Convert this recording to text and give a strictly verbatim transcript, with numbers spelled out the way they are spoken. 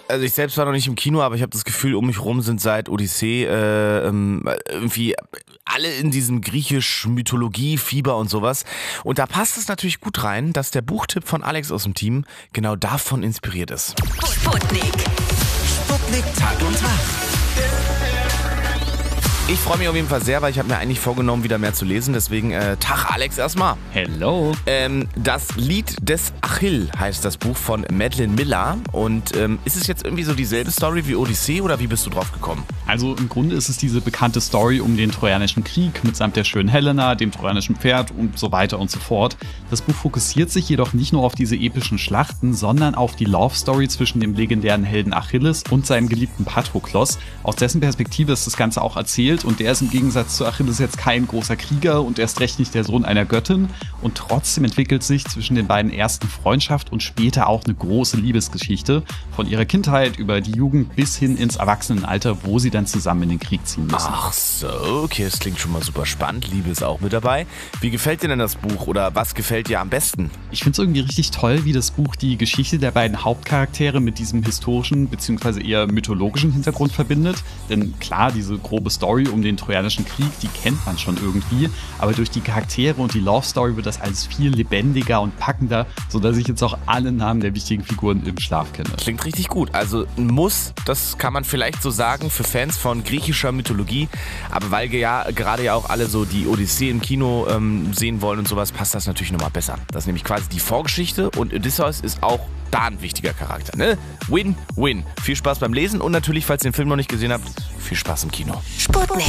Also ich selbst war noch nicht im Kino, aber ich habe das Gefühl, um mich rum sind seit Odyssee äh, ähm, irgendwie alle in diesem griechisch-Mythologie-Fieber und sowas. Und da passt es natürlich gut rein, dass der Buchtipp von Alex aus dem Team genau davon inspiriert ist. Sputnik. Sputnik Tag und Tag. Ich freue mich auf jeden Fall sehr, weil ich habe mir eigentlich vorgenommen, wieder mehr zu lesen. Deswegen äh, Tag Alex erstmal. Hello. Ähm, das Lied des Achill heißt das Buch von Madeline Miller. Und ähm, ist es jetzt irgendwie so dieselbe Story wie Odyssee oder wie bist du drauf gekommen? Also im Grunde ist es diese bekannte Story um den Trojanischen Krieg mitsamt der schönen Helena, dem trojanischen Pferd und so weiter und so fort. Das Buch fokussiert sich jedoch nicht nur auf diese epischen Schlachten, sondern auf die Love-Story zwischen dem legendären Helden Achilles und seinem geliebten Patroklos. Aus dessen Perspektive ist das Ganze auch erzählt und der ist im Gegensatz zu Achilles jetzt kein großer Krieger und erst recht nicht der Sohn einer Göttin und trotzdem entwickelt sich zwischen den beiden ersten Freundschaft und später auch eine große Liebesgeschichte von ihrer Kindheit über die Jugend bis hin ins Erwachsenenalter, wo sie dann zusammen in den Krieg ziehen müssen. Ach so, okay, das klingt schon mal super spannend. Liebe ist auch mit dabei. Wie gefällt dir denn das Buch oder was gefällt dir am besten? Ich finde es irgendwie richtig toll, wie das Buch die Geschichte der beiden Hauptcharaktere mit diesem historischen bzw. eher mythologischen Hintergrund verbindet. Denn klar, diese grobe Story um den Trojanischen Krieg, die kennt man schon irgendwie, aber durch die Charaktere und die Love Story wird das alles viel lebendiger und packender, sodass ich jetzt auch alle Namen der wichtigen Figuren im Schlaf kenne. Klingt richtig gut. Also ein Muss, das kann man vielleicht so sagen, für Fans von griechischer Mythologie. Aber weil wir ja gerade ja auch alle so die Odyssee im Kino ähm, sehen wollen und sowas, passt das natürlich nochmal besser. Das ist nämlich quasi die Vorgeschichte und Odysseus ist auch da ein wichtiger Charakter, ne? Win, win. Viel Spaß beim Lesen und natürlich, falls ihr den Film noch nicht gesehen habt, viel Spaß im Kino. Sputnik.